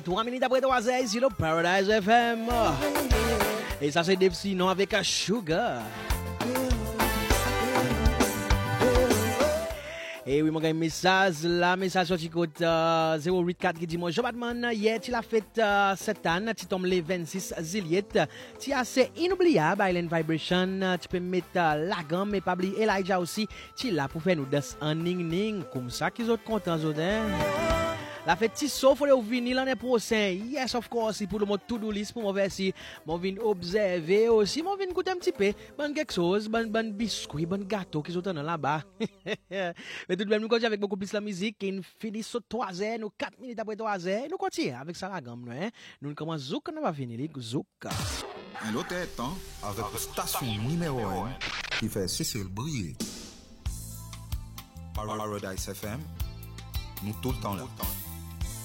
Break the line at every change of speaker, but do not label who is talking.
3 minutes après 3 heures sur le Paradise FM. Et ça c'est Dave Sinon avec un Sugar. Et oui, mon gars, message sur le code 084 qui dit moi, Joe Batman, hier, tu l'as fait cette année, tu tombes les 26 juillet. Tu as assez inoubliable, Island Vibration, tu peux mettre la gamme, mais pas oublier Elijah aussi, tu l'as pour faire nous des en ning, comme ça qu'ils sont contents, la fête si sauf le vinyle l'année prochaine. Yes, of course, pour le mot to-do list pour moi verser, moi vinn observer aussi, moi vinn goûter un petit peu, bon quelque chose, bon biscuit, bon gâteau qui sont dans là-bas. Mais tout de même nous continuons avec beaucoup plus la musique, qui finit sur 3 heures, nous 4 minutes après 3 heures, nous continuons avec ça la gamme, hein. Nous commençons zouk, on va finir zouk.
Un autre temps avec la station numéro 1 qui fait Cécile briller. Paradise FM, nous tout le temps là.